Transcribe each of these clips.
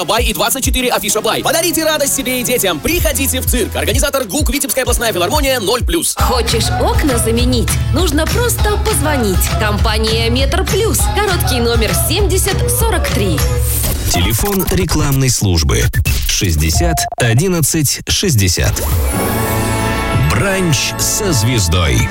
Бай и 24 Афиша Бай. Подарите радость себе и детям. Приходите в цирк. Организатор ГУК «Витебская областная филармония» 0+. Хочешь окна заменить? Нужно просто позвонить. Компания «Метр Плюс». Короткий номер 7043. Телефон рекламной службы 60 11 60. Бранч со звездой.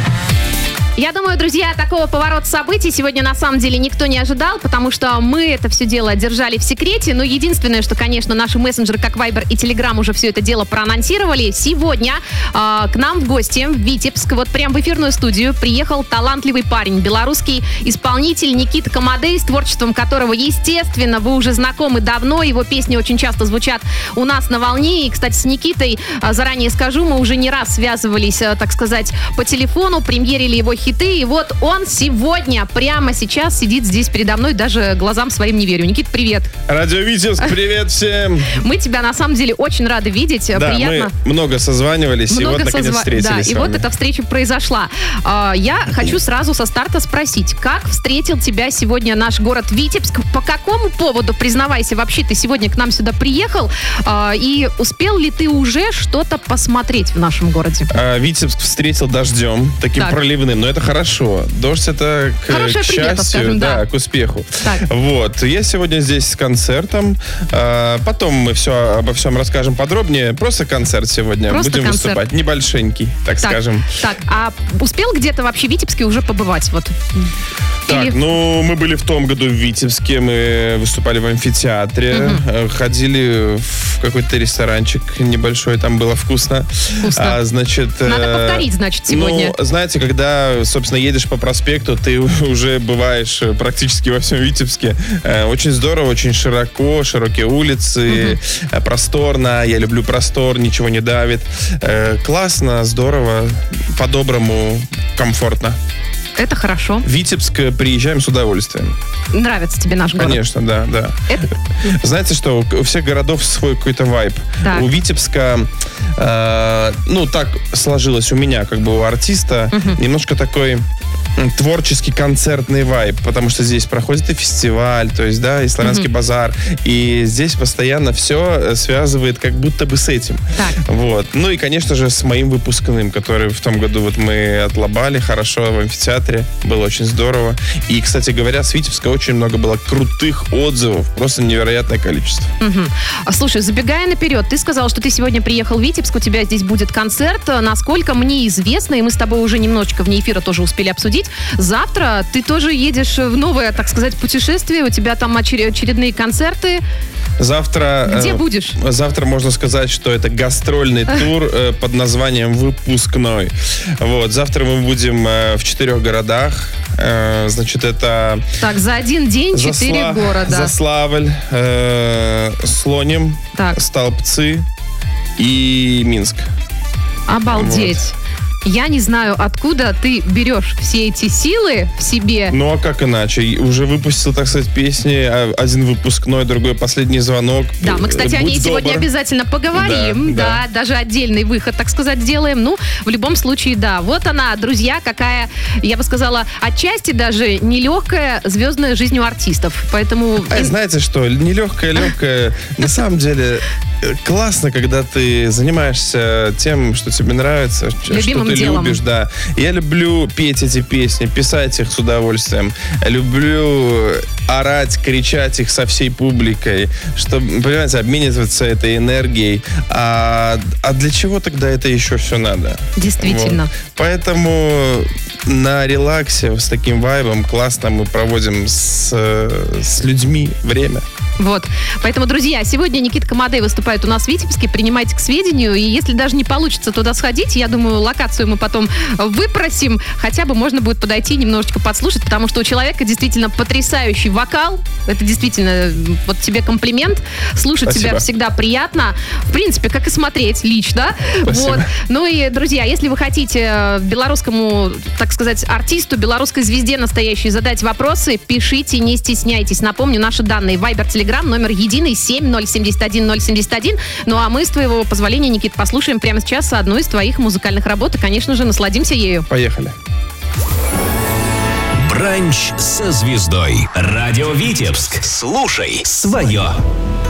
Я думаю, друзья, такого поворота событий сегодня на самом деле никто не ожидал, потому что мы это все дело держали в секрете. Но единственное, что, конечно, наши мессенджеры, как Viber и Telegram, уже все это дело проанонсировали. Сегодня к нам в гости в Витебск, вот прям в эфирную студию, приехал талантливый парень, белорусский исполнитель Никита Комодей, с творчеством которого, естественно, вы уже знакомы давно. Его песни очень часто звучат у нас на волне. И, кстати, с Никитой, заранее скажу, мы уже не раз связывались, так сказать, по телефону, премьерили его хиты. И вот он сегодня, прямо сейчас сидит здесь передо мной, даже глазам своим не верю. Никит, привет. Радио Витебск, привет всем. Мы тебя на самом деле очень рады видеть. Да, приятно. Мы много созванивались, и вот наконец встретились. Да, и вот эта встреча произошла. Я хочу сразу со старта спросить, как встретил тебя сегодня наш город Витебск? По какому поводу, признавайся, вообще ты сегодня к нам сюда приехал? И успел ли ты уже что-то посмотреть в нашем городе? Витебск встретил дождем, таким проливным, но это хорошо. Дождь — это к счастью, скажем, да, к успеху. Так. Вот. Я сегодня здесь с концертом. Потом мы обо всем расскажем подробнее. Просто концерт сегодня. Просто будем концерт. выступать. Небольшенький, так скажем. Так, а успел где-то вообще в Витебске уже побывать? Вот. Так, мы были в том году в Витебске, мы выступали в амфитеатре, ходили в какой-то ресторанчик небольшой, там было вкусно. Надо повторить, значит, сегодня. Знаете, когда, собственно, едешь по проспекту, ты уже бываешь практически во всем Витебске. Очень здорово, очень широко, широкие улицы, просторно. Я люблю простор, ничего не давит. Классно, здорово, по-доброму, комфортно. Это хорошо. В Витебск приезжаем с удовольствием. Нравится тебе наш город? Конечно, да. Знаете что, у всех городов свой какой-то вайб. У Витебска, так сложилось у меня, как бы у артиста, немножко такой творческий концертный вайб, потому что здесь проходит и фестиваль, то есть, да, и Славянский базар, и здесь постоянно все связывает как будто бы с этим. Так. Вот. Ну и, конечно же, с моим выпускным, который в том году вот мы отлобали хорошо в амфитеатре, было очень здорово. И, кстати говоря, с Витебска очень много было крутых отзывов, просто невероятное количество. Слушай, забегая наперед, ты сказал, что ты сегодня приехал в Витебск, у тебя здесь будет концерт. Насколько мне известно, и мы с тобой уже немножечко вне эфира тоже успели обсудить, завтра ты тоже едешь в новое, так сказать, путешествие. У тебя там очередные концерты. Завтра... Где будешь? Завтра можно сказать, что это гастрольный тур под названием «Выпускной». Вот. Завтра мы будем в 4 городах. Значит, это... Так, за один день 4 города. Заславль, Слоним, Столбцы и Минск. Обалдеть. Вот. Я не знаю, откуда ты берешь все эти силы в себе. Ну, а как иначе? Уже выпустил, так сказать, песни. Один выпускной, другой последний звонок. Да, мы, кстати, о ней сегодня обязательно поговорим. Да, даже отдельный выход, так сказать, сделаем. Ну, в любом случае, да. Вот она, друзья, какая, я бы сказала, отчасти даже нелегкая звездная жизнь у артистов. Поэтому... Знаете что? Нелегкая. На самом деле... Классно, когда ты занимаешься тем, что тебе нравится, любимым что ты делом. Любишь, да. Я люблю петь эти песни, писать их с удовольствием. Люблю орать, кричать их со всей публикой, чтобы, понимаете, обмениваться этой энергией. А для чего тогда это еще все надо? Действительно. Вот. Поэтому на релаксе с таким вайбом классно мы проводим с людьми время. Вот. Поэтому, друзья, сегодня Никита Комодей выступает у нас в Витебске. Принимайте к сведению. И если даже не получится туда сходить, я думаю, локацию мы потом выпросим. Хотя бы можно будет подойти немножечко подслушать, потому что у человека действительно потрясающий вокал. Это действительно вот тебе комплимент. Слушать Спасибо. тебя всегда приятно. В принципе, как и смотреть лично. Вот. Ну и, друзья, если вы хотите белорусскому, так сказать, артисту, белорусской звезде настоящей задать вопросы, пишите, не стесняйтесь. Напомню, наши данные: Viber, Telegram, номер единый 70771 071. Ну а мы, с твоего позволения, Никит, послушаем прямо сейчас одну из твоих музыкальных работ и, конечно же, насладимся ею. Поехали. Бранч со звездой. Радио Витебск. Слушай свое.